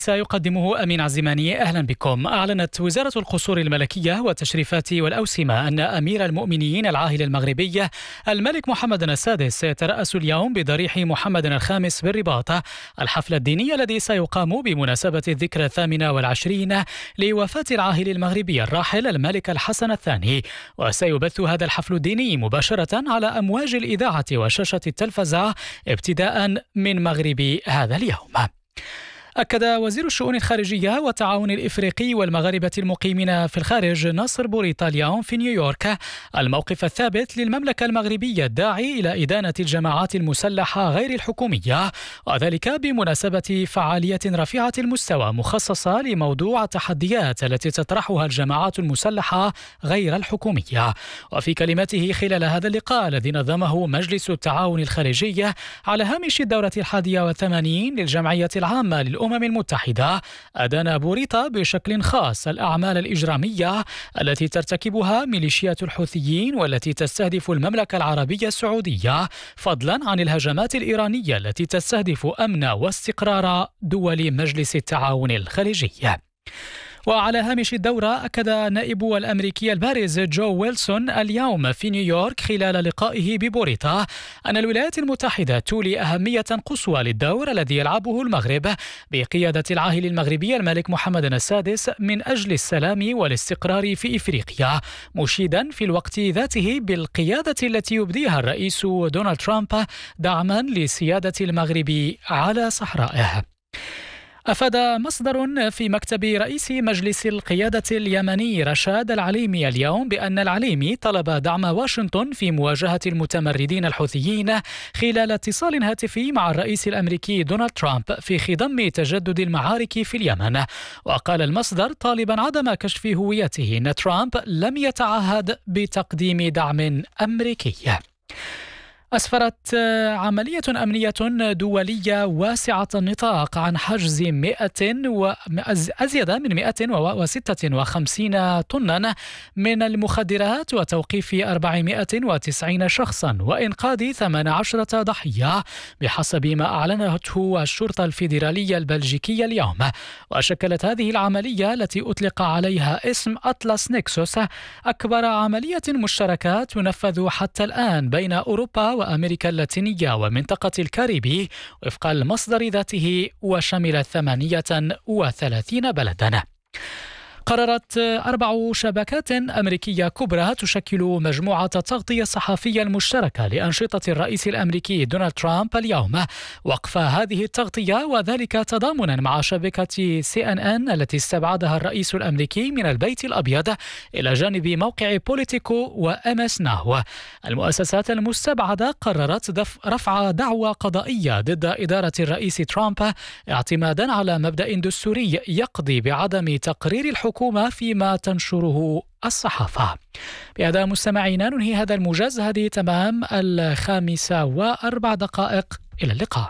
سيقدمه أمين عزيماني. أهلا بكم. أعلنت وزارة القصور الملكية والتشريفات والأوسمة أن أمير المؤمنين العاهل المغربي الملك محمد السادس سيترأس اليوم بضريح محمد الخامس بالرباط الحفل الديني الذي سيقام بمناسبة الذكرى 28 لوفاة العاهل المغربي الراحل الملك الحسن الثاني. وسيبث هذا الحفل الديني مباشرة على أمواج الإذاعة وشاشة التلفزة ابتداء من مغرب هذا اليوم. أكد وزير الشؤون الخارجية والتعاون الإفريقي والمغاربة المقيمين في الخارج ناصر بوريطا اليوم في نيويورك الموقف الثابت للمملكة المغربية الداعي إلى إدانة الجماعات المسلحة غير الحكومية، وذلك بمناسبة فعالية رفيعة المستوى مخصصة لموضوع التحديات التي تطرحها الجماعات المسلحة غير الحكومية. وفي كلمته خلال هذا اللقاء الذي نظمه مجلس التعاون الخارجي على هامش الدورة 81 للجمعية العامة للأمم المتحدة، أدان بوريطا بشكل خاص الأعمال الإجرامية التي ترتكبها ميليشيات الحوثيين والتي تستهدف المملكة العربية السعودية، فضلا عن الهجمات الإيرانية التي تستهدف أمن واستقرار دول مجلس التعاون الخليجي. وعلى هامش الدورة أكد النائب الأمريكي البارز جو ويلسون اليوم في نيويورك خلال لقائه ببوريطا أن الولايات المتحدة تولي أهمية قصوى للدور الذي يلعبه المغرب بقيادة العاهل المغربي الملك محمد السادس من أجل السلام والاستقرار في إفريقيا، مشيدا في الوقت ذاته بالقيادة التي يبديها الرئيس دونالد ترامب دعما لسيادة المغرب على صحرائه. أفاد مصدر في مكتب رئيس مجلس القيادة اليمني رشاد العليمي اليوم بأن العليمي طلب دعم واشنطن في مواجهة المتمردين الحوثيين خلال اتصال هاتفي مع الرئيس الأمريكي دونالد ترامب في خضم تجدد المعارك في اليمن. وقال المصدر طالبا عدم كشف هويته أن ترامب لم يتعهد بتقديم دعم أمريكي. أسفرت عملية أمنية دولية واسعة النطاق عن حجز أزيد من 156 طنا من المخدرات وتوقيف 490 شخصا وإنقاذ 18 ضحية بحسب ما أعلنته الشرطة الفيدرالية البلجيكية اليوم. وشكلت هذه العملية التي أطلق عليها اسم أطلس نيكسوس أكبر عملية مشتركة تنفذ حتى الآن بين أوروبا وأمريكا اللاتينية ومنطقة الكاريبي وفق المصدر ذاته، وشملت 38 بلدا. قررت 4 شبكات أمريكية كبرى تشكل مجموعة التغطية الصحفية المشتركة لأنشطة الرئيس الأمريكي دونالد ترامب اليوم وقف هذه التغطية، وذلك تضامنا مع شبكة CNN التي استبعدها الرئيس الأمريكي من البيت الأبيض إلى جانب موقع بوليتيكو وMS Now. المؤسسات المستبعدة قررت رفع دعوى قضائية ضد إدارة الرئيس ترامب اعتمادا على مبدأ دستوري يقضي بعدم تقرير الحكومة فيما تنشره الصحافة. بهذا مستمعينا ننهي هذا الموجز، هذه تمام 5:04. إلى اللقاء.